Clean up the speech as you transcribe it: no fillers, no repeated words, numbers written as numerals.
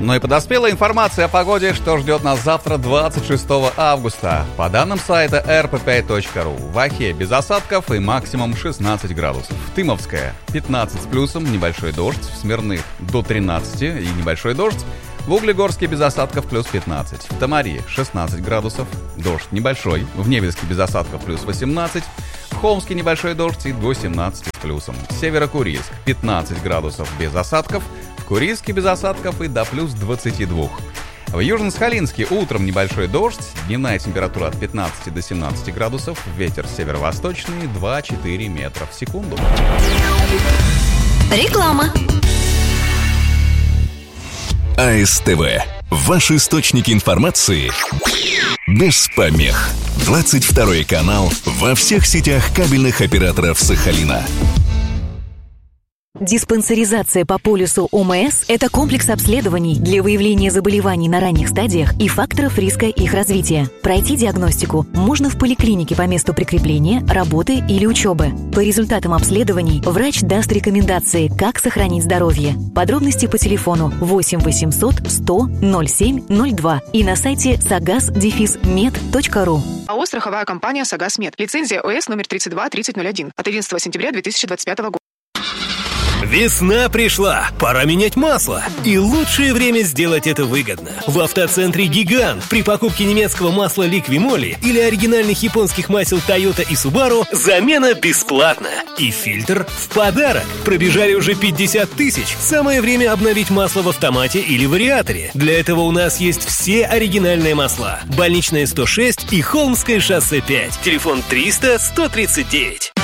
Ну и подоспела информация о погоде, что ждет нас завтра, 26 августа. По данным сайта rp5.ru, в Ахе без осадков и максимум 16 градусов. Тымовская 15 с плюсом, небольшой дождь. В Смирных до 13 и небольшой дождь. В Углегорске без осадков плюс 15. В Тамаре 16 градусов, дождь небольшой. В Невельске без осадков плюс 18. В Холмске небольшой дождь и до 17 с плюсом. Северо-Курильск 15 градусов без осадков. В Курильске без осадков и до плюс 22. В Южно-Сахалинске утром небольшой дождь. Дневная температура от 15 до 17 градусов. Ветер северо-восточный 2-4 метра в секунду. Реклама. АСТВ. Ваш источник информации без помех. 22 канал во всех сетях кабельных операторов Сахалина. Диспансеризация по полису ОМС – это комплекс обследований для выявления заболеваний на ранних стадиях и факторов риска их развития. Пройти диагностику можно в поликлинике по месту прикрепления, работы или учебы. По результатам обследований врач даст рекомендации, как сохранить здоровье. Подробности по телефону 8 800 100 07 02 и на сайте sagas-med.ru. АО «Страховая компания «Сагасмед». Лицензия ОС номер 323001 от 11 сентября 2025 года. Весна пришла, пора менять масло. И лучшее время сделать это выгодно. В автоцентре «Гигант» при покупке немецкого масла «Ликвимоли» или оригинальных японских масел «Тойота» и «Субару» замена бесплатна. И фильтр в подарок. Пробежали уже 50 тысяч. Самое время обновить масло в автомате или вариаторе. Для этого у нас есть все оригинальные масла. Больничная 106 и Холмское шоссе 5. Телефон 300 139.